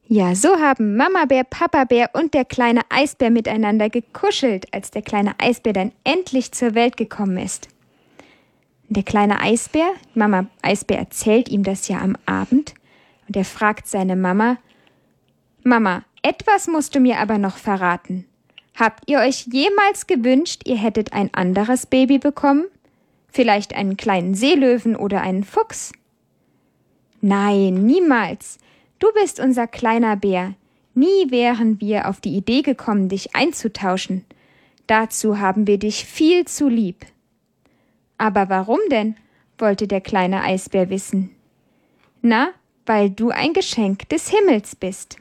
Ja, so haben Mama Bär, Papa Bär und der kleine Eisbär miteinander gekuschelt, als der kleine Eisbär dann endlich zur Welt gekommen ist. Der kleine Eisbär, Mama Eisbär erzählt ihm das ja am Abend und er fragt seine Mama: Mama, etwas musst du mir aber noch verraten. Habt ihr euch jemals gewünscht, ihr hättet ein anderes Baby bekommen? Vielleicht einen kleinen Seelöwen oder einen Fuchs? Nein, niemals. Du bist unser kleiner Bär. Nie wären wir auf die Idee gekommen, dich einzutauschen. Dazu haben wir dich viel zu lieb. Aber warum denn? Wollte der kleine Eisbär wissen. Na, weil du ein Geschenk des Himmels bist.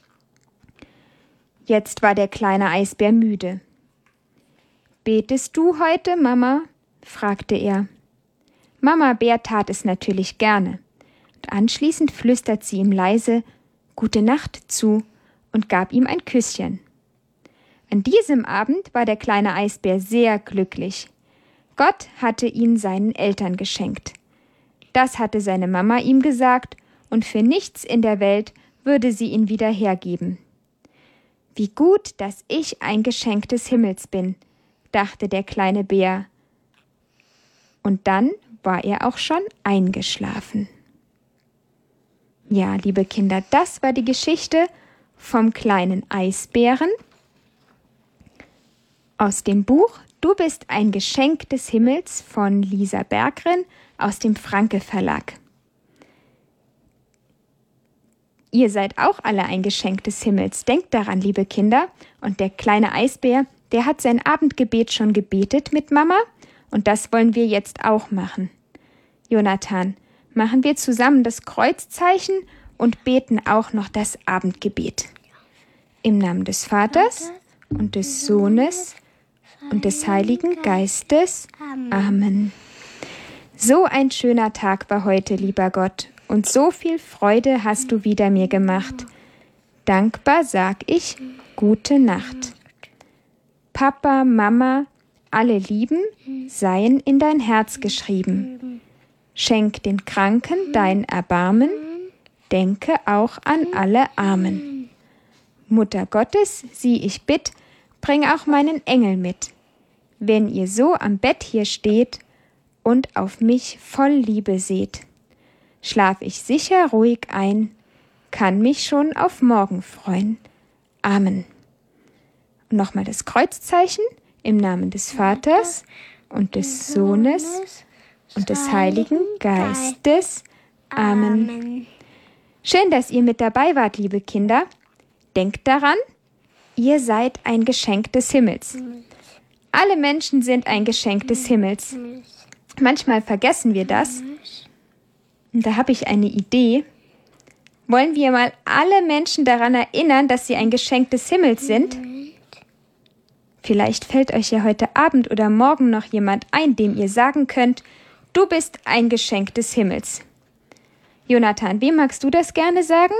Jetzt war der kleine Eisbär müde. Betest du heute, Mama? Fragte er. Mama Bär tat es natürlich gerne. Und anschließend flüstert sie ihm leise Gute Nacht zu und gab ihm ein Küsschen. An diesem Abend war der kleine Eisbär sehr glücklich. Gott hatte ihn seinen Eltern geschenkt. Das hatte seine Mama ihm gesagt, und für nichts in der Welt würde sie ihn wieder hergeben. Wie gut, dass ich ein Geschenk des Himmels bin, dachte der kleine Bär. Und dann war er auch schon eingeschlafen. Ja, liebe Kinder, das war die Geschichte vom kleinen Eisbären aus dem Buch Du bist ein Geschenk des Himmels von Lisa Berggren aus dem Franke Verlag. Ihr seid auch alle ein Geschenk des Himmels. Denkt daran, liebe Kinder. Und der kleine Eisbär, der hat sein Abendgebet schon gebetet mit Mama. Und das wollen wir jetzt auch machen. Jonathan, machen wir zusammen das Kreuzzeichen und beten auch noch das Abendgebet. Im Namen des Vaters und des Sohnes und des Heiligen Geistes. Amen. So ein schöner Tag war heute, lieber Gott, und so viel Freude hast du wieder mir gemacht. Dankbar sag ich Gute Nacht. Papa, Mama, alle Lieben seien in dein Herz geschrieben. Schenk den Kranken dein Erbarmen, denke auch an alle Armen. Mutter Gottes, sieh ich bitt, bring auch meinen Engel mit. Wenn ihr so am Bett hier steht und auf mich voll Liebe seht, schlaf ich sicher ruhig ein, kann mich schon auf morgen freuen. Amen. Und nochmal das Kreuzzeichen im Namen des Vaters und des Sohnes und des Heiligen Geistes. Amen. Schön, dass ihr mit dabei wart, liebe Kinder. Denkt daran, ihr seid ein Geschenk des Himmels. Alle Menschen sind ein Geschenk des Himmels. Manchmal vergessen wir das. Und da habe ich eine Idee. Wollen wir mal alle Menschen daran erinnern, dass sie ein Geschenk des Himmels sind? Vielleicht fällt euch ja heute Abend oder morgen noch jemand ein, dem ihr sagen könnt, du bist ein Geschenk des Himmels. Jonathan, wem magst du das gerne sagen?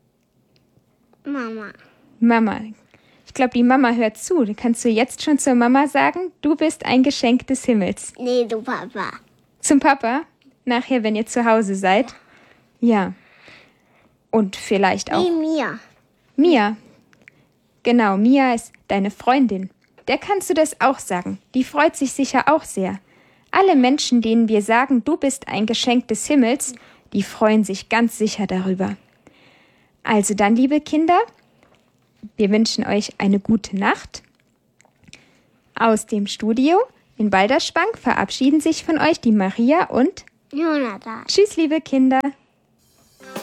Mama. Mama. Ich glaube, die Mama hört zu. Kannst du jetzt schon zur Mama sagen, du bist ein Geschenk des Himmels? Nee, du Papa. Zum Papa? Nachher, wenn ihr zu Hause seid? Ja. Und vielleicht auch... Wie Mia. Mia. Genau, Mia ist deine Freundin. Der kannst du das auch sagen. Die freut sich sicher auch sehr. Alle Menschen, denen wir sagen, du bist ein Geschenk des Himmels, die freuen sich ganz sicher darüber. Also dann, liebe Kinder, wir wünschen euch eine gute Nacht. Aus dem Studio in Balderschwang verabschieden sich von euch die Maria und Jonathan. Tschüss, liebe Kinder.